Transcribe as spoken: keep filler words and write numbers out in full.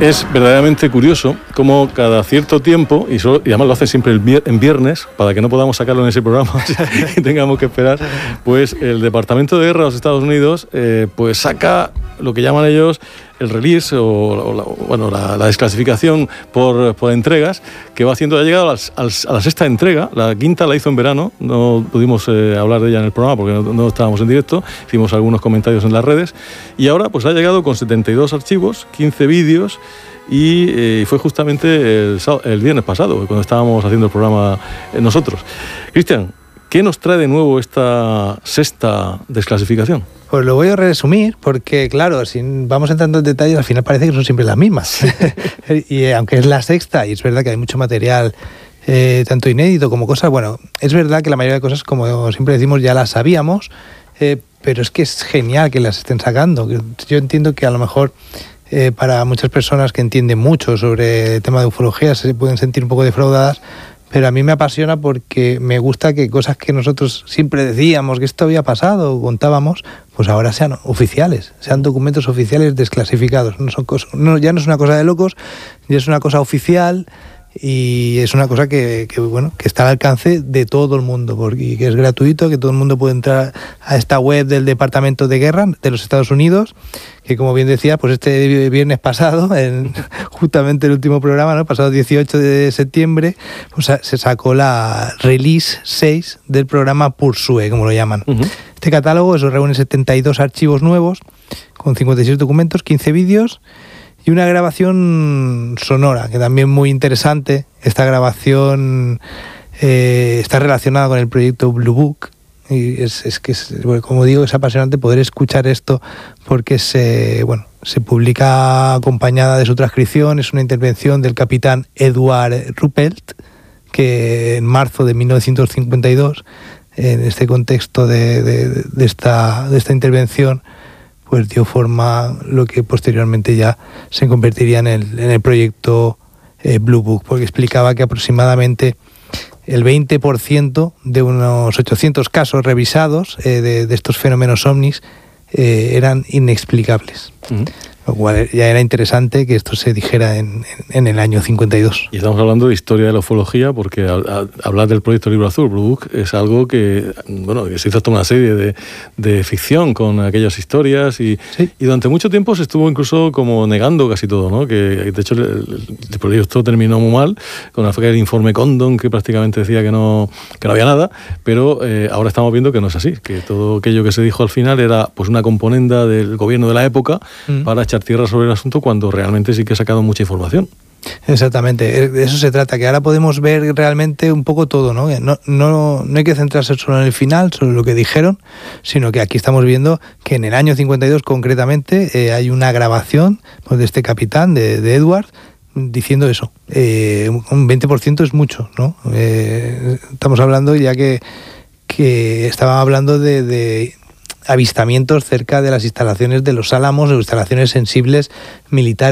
Es verdaderamente curioso cómo cada cierto tiempo, y, solo, y además lo hacen siempre el vier, en viernes, para que no podamos sacarlo en ese programa y tengamos que esperar, pues el Departamento de Guerra de los Estados Unidos eh, pues saca lo que llaman ellos el release o, o la, bueno, la, la desclasificación por, por entregas que va haciendo. Ha llegado a, las, a la sexta entrega, la quinta la hizo en verano, no pudimos eh, hablar de ella en el programa porque no, no estábamos en directo, hicimos algunos comentarios en las redes, y ahora pues ha llegado con setenta y dos archivos, quince vídeos, y eh, fue justamente el, el viernes pasado cuando estábamos haciendo el programa eh, nosotros. Cristian, ¿qué nos trae de nuevo esta sexta desclasificación? Pues lo voy a resumir porque, claro, si vamos entrando en detalles, al final parece que son siempre las mismas. Y eh, aunque es la sexta, y es verdad que hay mucho material, eh, tanto inédito como cosas, bueno, es verdad que la mayoría de cosas, como siempre decimos, ya las sabíamos, eh, pero es que es genial que las estén sacando. Yo entiendo que a lo mejor eh, para muchas personas que entienden mucho sobre el tema de ufología se pueden sentir un poco defraudadas, pero a mí me apasiona porque me gusta que cosas que nosotros siempre decíamos que esto había pasado o contábamos, pues ahora sean oficiales, sean documentos oficiales desclasificados. No son cosas, no, ya no es una cosa de locos, ya es una cosa oficial y es una cosa que, que, bueno, que está al alcance de todo el mundo, porque que es gratuito, que todo el mundo puede entrar a esta web del Departamento de Guerra de los Estados Unidos, que como bien decía, pues este viernes pasado, en justamente el último programa, ¿no? Pasado dieciocho de septiembre, pues se sacó la Release seis del programa Pursue, como lo llaman. Uh-huh. Este catálogo eso reúne setenta y dos archivos nuevos, con cincuenta y seis documentos, quince vídeos, y una grabación sonora, que también muy interesante. Esta grabación eh, está relacionada con el proyecto Blue Book, y es, es que, es, bueno, como digo, es apasionante poder escuchar esto porque se, bueno, se publica acompañada de su transcripción. Es una intervención del capitán Edward Ruppelt, que en marzo de mil novecientos cincuenta y dos, en este contexto de, de, de, esta, de esta intervención, pues dio forma a lo que posteriormente ya se convertiría en el, en el proyecto eh, Blue Book, porque explicaba que aproximadamente el veinte por ciento de unos ochocientos casos revisados eh, de, de estos fenómenos ovnis eh, eran inexplicables. Uh-huh. Lo cual ya era interesante que esto se dijera en, en, en el año cincuenta y dos. Y estamos hablando de historia de la ufología, porque a, a, hablar del proyecto Libro Azul, Blue Book, es algo que, bueno, que se hizo toda una serie de, de ficción con aquellas historias y, sí. y durante mucho tiempo se estuvo incluso como negando casi todo, ¿no? Que de hecho el, el proyecto terminó muy mal, con el informe Condon, que prácticamente decía que no, que no había nada, pero eh, ahora estamos viendo que no es así, que todo aquello que se dijo al final era pues una componenda del gobierno de la época mm. para echar tierra sobre el asunto, cuando realmente sí que ha sacado mucha información. Exactamente, de eso se trata, que ahora podemos ver realmente un poco todo, ¿no? No, no, no hay que centrarse solo en el final, sobre lo que dijeron, sino que aquí estamos viendo que en el año cincuenta y dos concretamente eh, hay una grabación pues, de este capitán, de, de Edward, diciendo eso. Eh, un veinte por ciento es mucho, ¿no? Eh, estamos hablando ya que, que estaba hablando de... de avistamientos cerca de las instalaciones de los Álamos o instalaciones sensibles militares